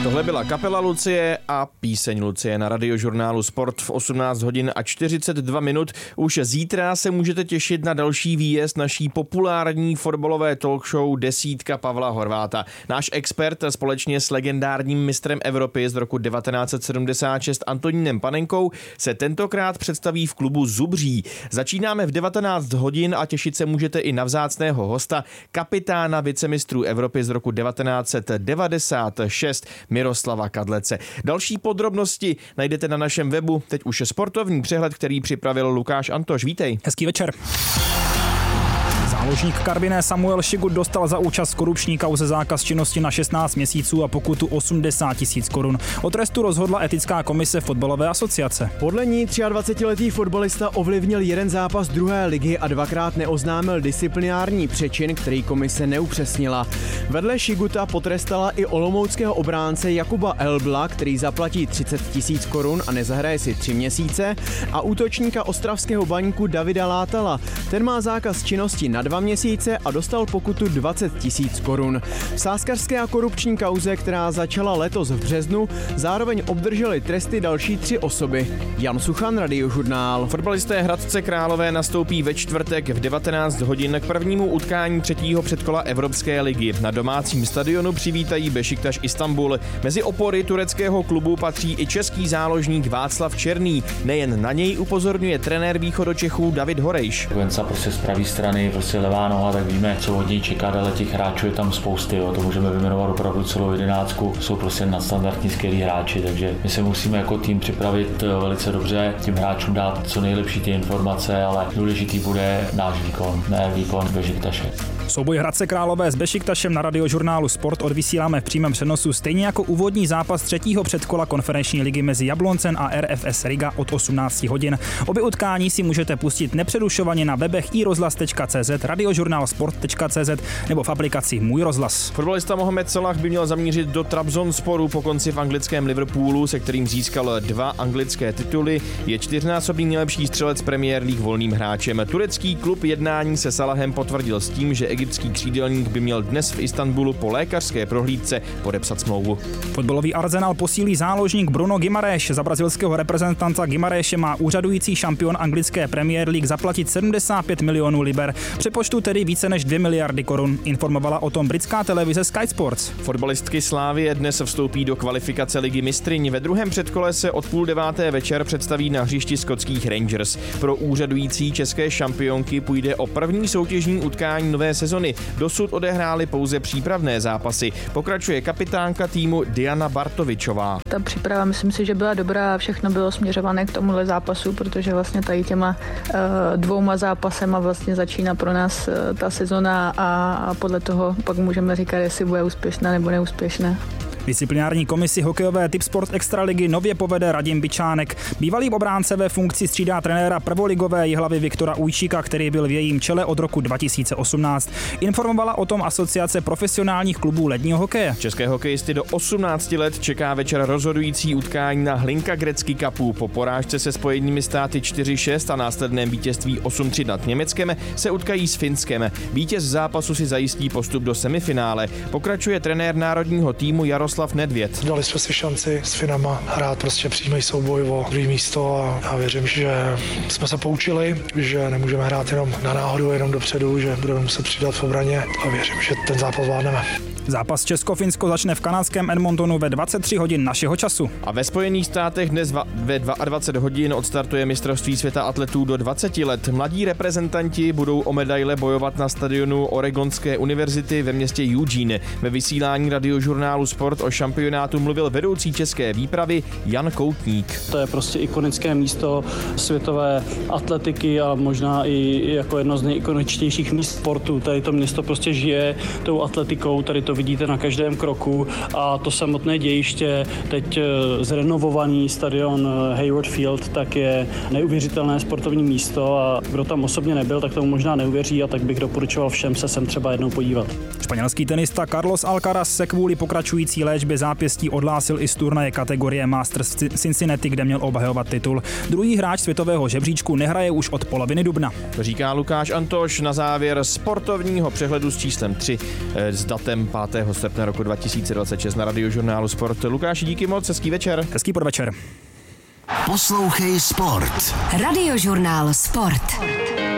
Tohle byla kapela Lucie a píseň Lucie na Radiožurnálu Sport v 18 hodin a 42 minut. Už zítra se můžete těšit na další výjezd naší populární fotbalové talk show Desítka Pavla Horváta. Náš expert společně s legendárním mistrem Evropy z roku 1976 Antonínem Panenkou se tentokrát představí v klubu Zubří. Začínáme v 19 hodin a těšit se můžete i na vzácného hosta, kapitána vicemistrů Evropy z roku 1996 Miroslava Kadlece. Další podrobnosti najdete na našem webu. Teď už sportovní přehled, který připravil Lukáš Antoš. Vítej. Hezký večer. Záložník Karviné Samuel Šigut dostal za účast v korupční kauze zákaz činnosti na 16 měsíců a pokutu 80 000 korun. O trestu rozhodla etická komise fotbalové asociace. Podle ní 23letý fotbalista ovlivnil jeden zápas druhé ligy a dvakrát neoznámil disciplinární přečin, který komise neupřesnila. Vedle Šiguta potrestala i olomouckého obránce Jakuba Elbla, který zaplatí 30 000 korun a nezahraje si 3 měsíce, a útočníka ostravského Baňku Davida Látala. Ten má zákaz činnosti na 2 měsíce a dostal pokutu 20 000 korun. V sázkařské a korupční kauze, která začala letos v březnu, zároveň obdrželi tresty další 3 osoby. Jan Suchan, Radiožurnál. Fotbalisté Hradce Králové nastoupí ve čtvrtek v 19 hodin k prvnímu utkání 3. předkola Evropské ligy. Na domácím stadionu přivítají Bešiktaš Istanbul. Mezi opory tureckého klubu patří i český záložník Václav Černý. Nejen na něj upozorňuje trenér Východočechů David Horejš. Venca prostě z pravé strany, levá noha, tak víme, co od něj čekat, ale těch hráčů je tam spousty, to můžeme vyjmenovat opravdu celou 11, jsou prostě nadstandardní skvělí hráči, takže my se musíme jako tým připravit velice dobře, tím hráčům dát co nejlepší ty informace, ale důležitý bude náš výkon, ne výkon Bešiktaše. Souboj Hradce Králové s Bešiktašem na Radiožurnálu Sport odvysíláme v přímém přenosu, stejně jako úvodní zápas 3. předkola konferenční ligy mezi Jabloncem a RFS Riga od 18 hodin. Obě utkání si můžete pustit nepřerušovaně na webech iRozhlas.cz, radiožurnálsport.cz nebo v aplikaci Můj rozhlas. Fotbalista Mohamed Salah by měl zamířit do Trabzonsporu po konci v anglickém Liverpoolu, se kterým získal 2 anglické tituly. Je 4násobný nejlepší střelec Premier League volným hráčem. Turecký klub jednání se Salahem potvrdil s tím, že egyptský křídelník by měl dnes v Istanbulu po lékařské prohlídce podepsat smlouvu. Fotbalový Arsenal posílí záložník Bruno Guimaraes. Za brazilského reprezentanta Guimaraese má úřadující šampion anglické Premier League zaplatit 75 milionů liber, přepočtu tedy více než 2 miliardy korun. Informovala o tom britská televize Sky Sports. Fotbalistky Slavie dnes vstoupí do kvalifikace ligy mistryň. Ve druhém předkole se od 8:30 večer představí na hřišti skotských Rangers. Pro úřadující české šampionky půjde o první soutěžní utkání nové sezony. Dosud odehrály pouze přípravné zápasy. Pokračuje kapitánka týmu Diana Bartovičová. Ta příprava, myslím si, že byla dobrá a všechno bylo směřované k tomuhle zápasu, protože vlastně tady těma 2 zápasema vlastně začíná pro nás ta sezona a podle toho pak můžeme říkat, jestli bude úspěšná nebo neúspěšná. Disciplinární komisi hokejové Tipsport Extraligy nově povede Radim Byčánek. Bývalý obránce ve funkci střídá trenéra prvoligové Jihlavy Viktora Ujčíka, který byl v jejím čele od roku 2018. Informovala o tom Asociace profesionálních klubů ledního hokeje. České hokejisty do 18 let čeká večer rozhodující utkání na Hlinka Gretzky Cupu. Po porážce se Spojenými státy 4-6 a následném vítězství 8-3 nad Německem se utkají s Finskem. Vítěz zápasu si zajistí postup do semifinále. Pokračuje trenér národního týmu Jaroslav Nedvěd. Dali jsme si šanci s Finama hrát prostě přímý souboj o druhé místo a já věřím, že jsme se poučili, že nemůžeme hrát jenom na náhodu, jenom dopředu, že budeme muset přidat v obraně a věřím, že ten zápas zvládneme. Zápas Česko-Finsko začne v kanadském Edmontonu ve 23 hodin našeho času. A ve Spojených státech dnes ve 22 hodin odstartuje mistrovství světa atletů do 20 let. Mladí reprezentanti budou o medaile bojovat na stadionu Oregonské univerzity ve městě Eugene. Ve vysílání Radiožurnálu Sport o šampionátu mluvil vedoucí české výpravy Jan Koutník. To je prostě ikonické místo světové atletiky a možná i jako jedno z nejikoničtějších míst sportu. Tady to město prostě žije tou atletikou, tady to vidíte na každém kroku a to samotné dějiště, teď zrenovovaný stadion Hayward Field, tak je neuvěřitelné sportovní místo a kdo tam osobně nebyl, tak tomu možná neuvěří a tak bych doporučoval všem se sem třeba jednou podívat. Španělský tenista Carlos Alcaraz se kvůli pokračující léčbě léčbě zápěstí odhlásil i z turnaje kategorie Masters v Cincinnati, kde měl obhajovat titul. Druhý hráč světového žebříčku nehraje už od poloviny dubna. Říká Lukáš Antoš na závěr sportovního přehledu s číslem 3 s datem 5. srpna roku 2026 na Radiožurnálu Sport. Lukáši, díky moc, hezký večer. Hezký podvečer. Poslouchej Sport. Radiožurnál Sport.